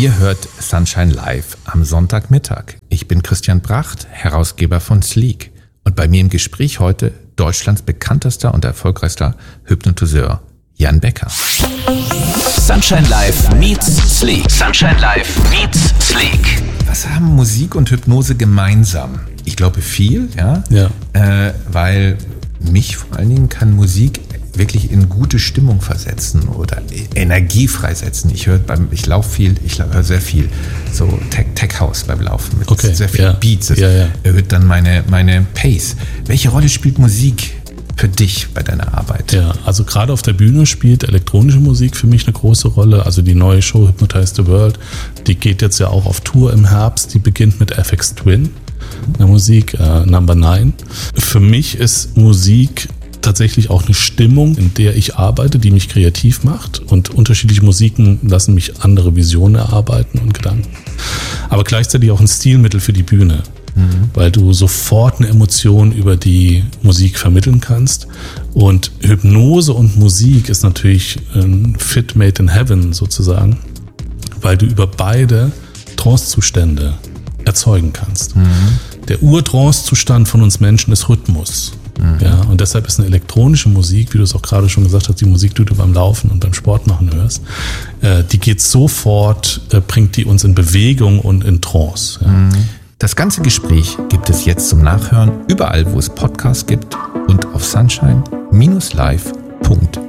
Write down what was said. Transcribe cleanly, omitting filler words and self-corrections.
Ihr hört Sunshine Live am Sonntagmittag. Ich bin Christian Bracht, Herausgeber von Sleek. Und bei mir im Gespräch heute Deutschlands bekanntester und erfolgreichster Hypnotiseur, Jan Becker. Sunshine Live meets Sleek. Sunshine Live meets Sleek. Was haben Musik und Hypnose gemeinsam? Ich glaube viel, ja. Weil mich vor allen Dingen kann Musik wirklich in gute Stimmung versetzen oder Energie freisetzen. Ich laufe viel, ich höre sehr viel so Tech House beim Laufen mit sehr viel Beats. Das erhöht dann meine Pace. Welche Rolle spielt Musik für dich bei deiner Arbeit? Ja, also gerade auf der Bühne spielt elektronische Musik für mich eine große Rolle. Also die neue Show Hypnotize the World, die geht jetzt ja auch auf Tour im Herbst. Die beginnt mit FX Twin, der Musik Number 9. Für mich ist Musik tatsächlich auch eine Stimmung, in der ich arbeite, die mich kreativ macht. Und unterschiedliche Musiken lassen mich andere Visionen erarbeiten und Gedanken. Aber gleichzeitig auch ein Stilmittel für die Bühne. Weil du sofort eine Emotion über die Musik vermitteln kannst. Und Hypnose und Musik ist natürlich ein Fit made in heaven sozusagen, weil du über beide Trance-Zustände erzeugen kannst. Der Ur-Trance-Zustand von uns Menschen ist Rhythmus. Ja, und deshalb ist eine elektronische Musik, wie du es auch gerade schon gesagt hast, die Musik, die du beim Laufen und beim Sport machen hörst, die geht sofort, bringt die uns in Bewegung und in Trance. Ja. Das ganze Gespräch gibt es jetzt zum Nachhören überall, wo es Podcasts gibt und auf sunshine-live.de.